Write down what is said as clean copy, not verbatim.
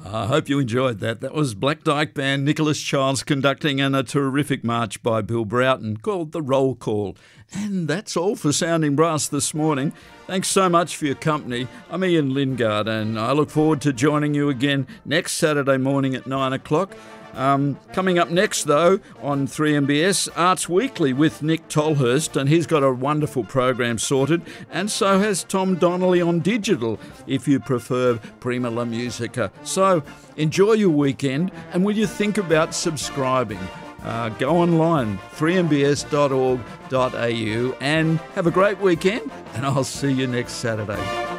I hope you enjoyed that. That was Black Dyke Band, Nicholas Childs conducting, and a terrific march by Bill Broughton called The Roll Call. And that's all for Sounding Brass this morning. Thanks so much for your company. I'm Ian Lingard, and I look forward to joining you again next Saturday morning at 9 o'clock. Coming up next, though, on 3MBS, Arts Weekly with Nick Tolhurst, and he's got a wonderful program sorted, and so has Tom Donnelly on digital, if you prefer Prima La Musica. So, enjoy your weekend, and will you think about subscribing? Go online, 3mbs.org.au, and have a great weekend, and I'll see you next Saturday.